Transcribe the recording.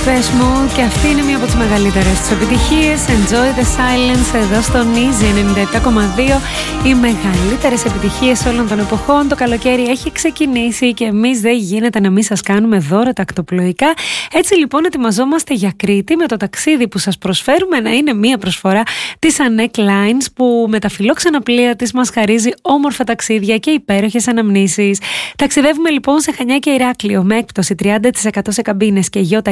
Depeche Mode και αυτή είναι μία από τις μεγαλύτερες τους επιτυχίες. Enjoy the Silence εδώ στο Easy 97,2. Οι μεγαλύτερες επιτυχίες όλων των εποχών. Το καλοκαίρι έχει ξεκινήσει και εμείς δεν γίνεται να μην σας κάνουμε δώρα τακτοπλοϊκά. Έτσι λοιπόν ετοιμαζόμαστε για Κρήτη με το ταξίδι που σας προσφέρουμε να είναι μία προσφορά της Anek Lines που με τα φιλόξενα πλοία της μας χαρίζει όμορφα ταξίδια και υπέροχες αναμνήσεις. Ταξιδεύουμε λοιπόν σε Χανιά και Ηράκλειο με έκπτωση 30% σε καμπίνες και